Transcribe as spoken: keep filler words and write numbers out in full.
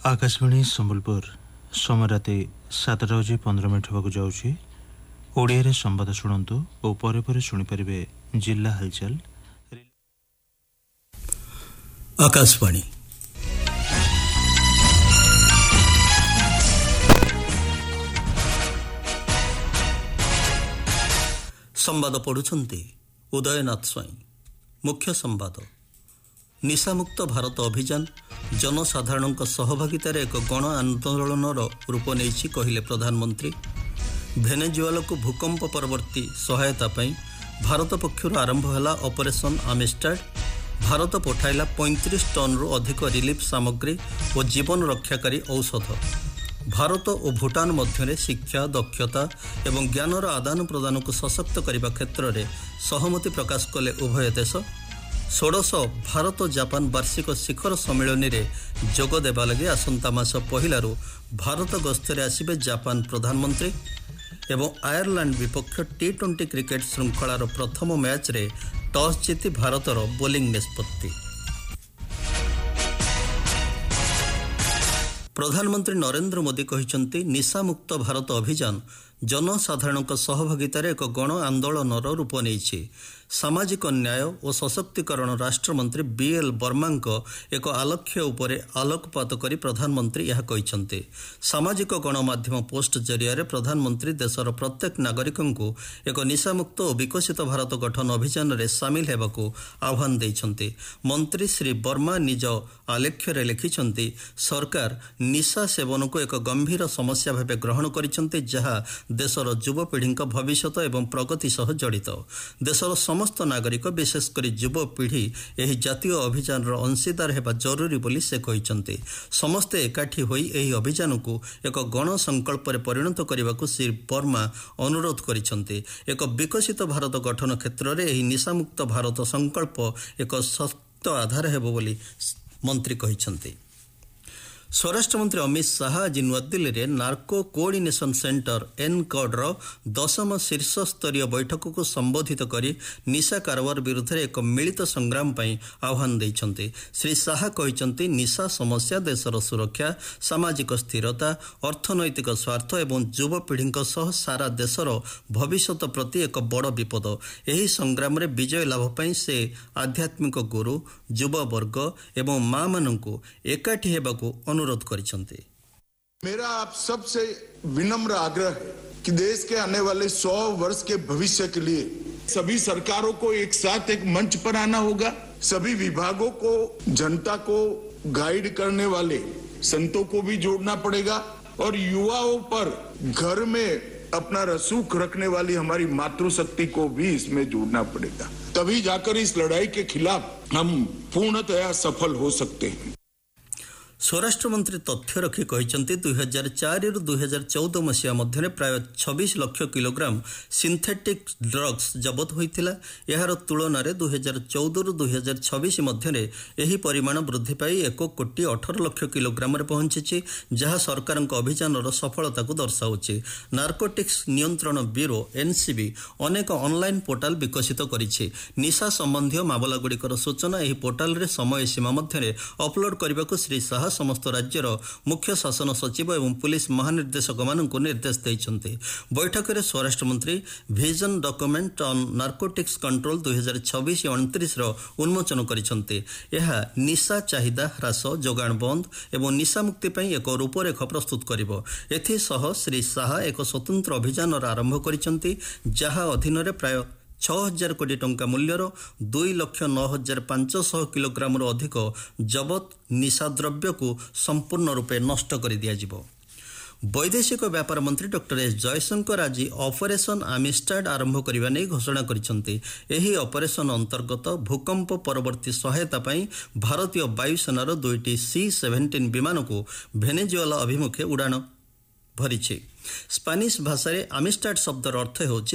आकाशवाणी संबलपुर समय राति सातटा बजे पंद्रह मिनिट होगा जाऊँगी। ओडिया संवाद शुणु और पर पर शुणिपारे जिला हालचाल। आकाशवाणी संवाद पढ़ुछंती उदयनाथ स्वाई। मुख्य संवाद निशामुक्त भारत अभियान जनसाधारण सहभागितार एक गण आंदोलन रूप नहीं कहले प्रधानमंत्री। भेनेजुएला को भूकंप परवर्ती सहायता पाई भारत पक्षर आरंभ है ऑपरेशन आमिस्टाड। भारत पठाइला पैंतीस टन रु अधिक रिलीफ सामग्री और जीवन रक्षाकारी औषध। भारत और भूटान मध्य शिक्षा दक्षता एवं ज्ञानर आदान प्रदान को सशक्त करने क्षेत्र में सहमति प्रकाश कले उभय देश। षोडश भारत जापान वार्षिक शिखर सम्मेलन में जोग देवा लगी आसंता मास पहिलारू भारत गस्तरे आसिबे जापान प्रधानमंत्री। एवं आयरलैंड विपक्ष टी ट्वेंटी क्रिकेट श्रृंखलार प्रथम मैच रे टॉस जीति भारतर बोलिंग निष्पत्ति। प्रधानमंत्री नरेंद्र मोदी कहते निशामुक्त भारत अभियान जनसाधारण सहभागितार एक गण आंदोलन रूप नहीं। सामाजिक न्याय और सशक्तिकरण राष्ट्रमंत्री बीएल वर्मा एक आलक्ष्य उपर आलोकपात करी प्रधानमंत्री यह कहते। सामाजिक गणमाध्यम पोस्ट जरिया प्रधानमंत्री देशर प्रत्येक नागरिक को एक निशामुक्त और विकसित भारत गठन अभियान में सामिल होगा आह्वान देते। मंत्री श्री वर्मा निज आलेख्य लिखिं सरकार निशा सेवन को एक गंभीर समस्या भाव ग्रहण कर जहाँ देशर युवपीढ़ी भविष्य एवं प्रगति सह जड़ित। देशर समस्त नागरिक विशेषकर युवपीढ़ी यह जातीय अभियान अंशीदार होगा जरूरी बोली से कहते। समस्ते एकाठी होई यह अभियान को एक गण संकल्प परिणत करने को श्री वर्मा अनुरोध करिसेंते। एक विकसित भारत गठन क्षेत्र में यह निशामुक्त भारत संकल्प एक शक्त आधार हेबो बोली मंत्री कहते। स्वराष्ट्र मंत्री अमित शाह आज नुआदिल्ली में नार्को कोऑर्डिनेशन सेंटर एनकॉडर दशम शीर्ष स्तरीय बैठक को संबोधित करी निशा कारोबार विरुद्ध एक मिलित संग्राम पर आह्वान देते। श्री शाह कहते निशा समस्या देशर सुरक्षा सामाजिक स्थिरता अर्थनैतिक स्वार्थ एवं युवपीढ़ी सह सारा देशर भविष्य प्रति एक बड़ विपद। यही संग्राम में विजय लाभ पाई से आध्यात्मिक गुरु युववर्ग एवं माँ मानू एकाठी हेबाकू अनुरोध करिसेंते। मेरा आप सबसे विनम्र आग्रह है कि देश के आने वाले सौ वर्ष के भविष्य के लिए सभी सरकारों को एक साथ एक मंच पर आना होगा। सभी विभागों को जनता को गाइड करने वाले संतों को भी जोड़ना पड़ेगा और युवाओं पर घर में अपना रसूख रखने वाली हमारी मातृशक्ति को भी इसमें जोड़ना पड़ेगा। तभी जाकर इस लड़ाई के खिलाफ हम पूर्णतया सफल हो सकते हैं। स्वराष्ट्र मंत्री तथ्य रखी कहते दुई हजार चार रु दुई हजार चौदह मसीहा मध्य प्राय छब्बीस लाख किलोग्राम सिंथेटिक ड्रग्स जबत होता। यार तुलन में दुई हजार चौदह रु दुई हजार छब्बीस मध्य यही परिमाण वृद्धि पाई एक कोटी अठर लाख किलोग्राम पहुंची जहां सरकार अभियान सफलता को दर्शाऊँच। नार्कोटिक्स नियंत्रण ब्यूरो एनसीबी अनेक ऑनलाइन पोर्टाल विकसित करिछि। निशा संबंधी मामलागुड़िकर सूचना यह पोर्टाल रे समय सीमा मध्य अपलोड करने को श्री शाह समस्त राज्यर मुख्य शासन सचिव एवं पुलिस महानिर्देशक मानू निर्देश देते। बैठक में स्वराष्ट्र मंत्री vision document on narcotics control दुई हजार छब्बीस अणतीस उन्मोचन करते। यह निशा चाहिदा ह्रास जोगाण बंद एवं निशा मुक्ति पर एक रूपरेख प्रस्तुत करिबो। एथिसह श्री शाह एक स्वतंत्र अभियान आरंभ करते जहां अधीन प्राय छह हजार कोटी टंका मूल्यर दुई लक्ष नौ हजार पांचश किलोग्राम अधिक जबत निशाद्रव्य को संपूर्ण रूपे नष्ट कर दिया। वैदेशिक व्यापार मंत्री डॉक्टर एस जयशंकर आज ऑपरेशन आमिस्टाड आरंभ करने नहीं घोषणा करते। यही ऑपरेशन अंतर्गत भूकंप परवर्ती सहायता पाई भारतीय वायुसेनार दुईटी सी सेवेन्टीन विमान को भेनेजुएला अभिमुखे उड़ाण भरी। स्पेनिश भाषा आमिस्टाड शब्दर अर्थ होची